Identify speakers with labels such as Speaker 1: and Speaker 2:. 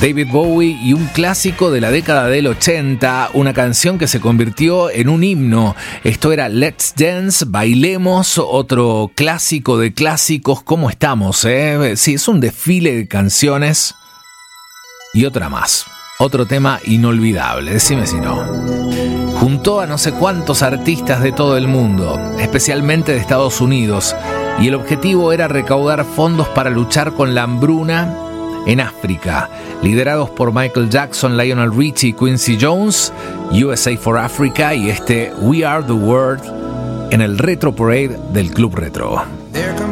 Speaker 1: David Bowie y un clásico de la década del 80, una canción que se convirtió en un himno. Esto era Let's Dance, Bailemos, otro clásico de clásicos. ¿Cómo estamos, Sí, es un desfile de canciones. Y otra más, otro tema inolvidable, decime si no. Juntó a no sé cuántos artistas de todo el mundo, especialmente de Estados Unidos, y el objetivo era recaudar fondos para luchar con la hambruna en África, liderados por Michael Jackson, Lionel Richie y Quincy Jones, USA for Africa y We Are the World en el Retro Parade del Club Retro.
Speaker 2: There comes